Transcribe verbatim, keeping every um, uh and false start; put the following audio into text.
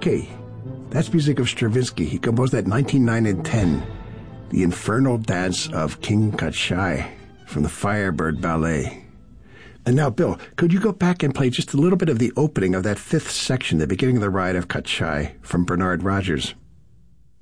Okay, that's music of Stravinsky. He composed that in nineteen nine and ten. The Infernal Dance of King Kachai from the Firebird Ballet. And now, Bill, could you go back and play just a little bit of the opening of that fifth section, the beginning of the ride of Kachai from Bernard Rogers?